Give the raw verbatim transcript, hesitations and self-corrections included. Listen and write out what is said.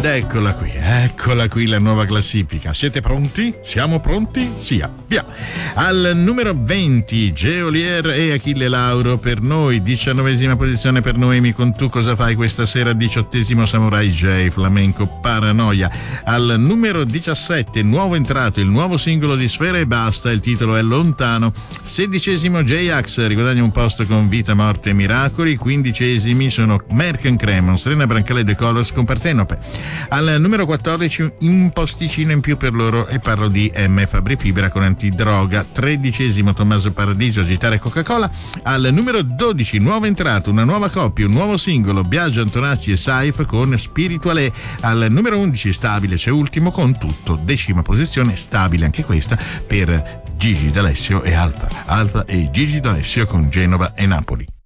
Ed eccola qui, eccola qui la nuova classifica. Siete pronti? Siamo pronti? Sia, via. Al numero venti Geolier e Achille Lauro per noi, diciannovesima posizione per Noemi con Tu cosa fai questa sera, diciottesimo Samurai J, Flamenco Paranoia. Al numero diciassette nuovo entrato, il nuovo singolo di Sfera e Basta, il titolo è Lontano. Sedicesimo J-Ax, riguadagna un posto con Vita, Morte e Miracoli. Quindicesimi sono Merck Cremon, Serena Brancale The Colors con Partenope. Al numero quattordici un posticino in più per loro e parlo di M. Fabri Fibra con Antidroga. Tredicesimo Tommaso Paradiso, Agitare Coca-Cola. Al numero dodici nuovo entrato, una nuova coppia, un nuovo singolo, Biagio Antonacci e Saif con Spirituale. Al numero undici stabile c'è Ultimo con Tutto, decima posizione stabile anche questa per Gigi D'Alessio e Alfa Alfa e Gigi D'Alessio con Genova e Napoli.